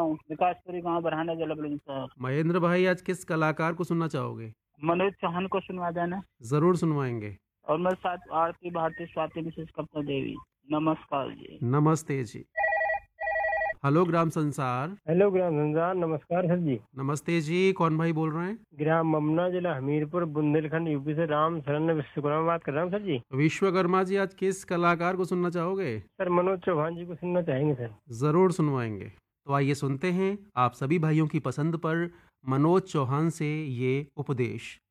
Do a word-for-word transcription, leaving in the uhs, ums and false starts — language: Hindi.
गाँव विकासपुरी गाँव बरहाना जिला बुलंदशहर। महेंद्र भाई, आज किस कलाकार को सुनना चाहोगे? मनोज चौहान को सुनवा देना। जरूर सुनवाएंगे। और मेरे साथ आरती भारती स्वाति मिसेस कप्ता देवी। नमस्कार जी। नमस्ते जी। हेलो ग्राम संसार। हेलो ग्राम संसार, नमस्कार सर जी। नमस्ते जी, कौन भाई बोल रहे हैं? ग्राम ममना, जिला हमीरपुर, बुंदेलखंड, यूपी से राम शरण विश्वकर्मा बात कर रहा हूँ सर जी। विश्वकर्मा जी, आज किस कलाकार को सुनना चाहोगे? सर मनोज चौहान जी को सुनना चाहेंगे सर। जरूर सुनवाएंगे। तो आइए सुनते हैं आप सभी भाइयों की पसंद पर मनोज चौहान से ये उपदेश।